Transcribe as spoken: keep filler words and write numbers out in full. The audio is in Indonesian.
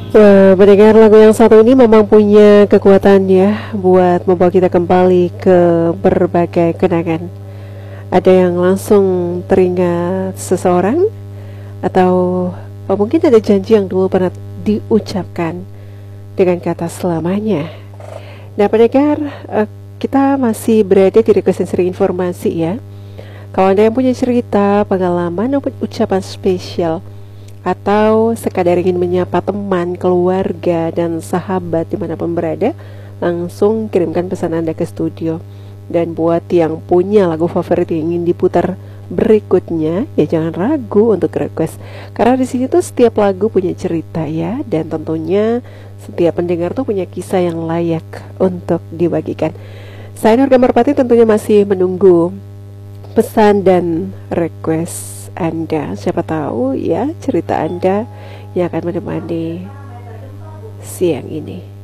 Wah, mendengar lagu yang satu ini memang punya kekuatan ya buat membawa kita kembali ke berbagai kenangan. Ada yang langsung teringat seseorang atau oh, mungkin ada janji yang dulu pernah diucapkan dengan kata selamanya. Nah, pendengar, eh, kita masih berada di request dan seri informasi ya. Kalau Anda yang punya cerita, pengalaman, maupun ucapan spesial, atau sekadar ingin menyapa teman, keluarga, dan sahabat dimanapun berada, langsung kirimkan pesan Anda ke studio. Dan buat yang punya lagu favorit yang ingin diputar berikutnya, ya jangan ragu untuk request. Karena di sini tuh setiap lagu punya cerita ya, dan tentunya setiap pendengar tuh punya kisah yang layak untuk dibagikan. Saya Nurga Merpati tentunya masih menunggu pesan dan request Anda. Siapa tahu ya cerita Anda yang akan menemani siang ini.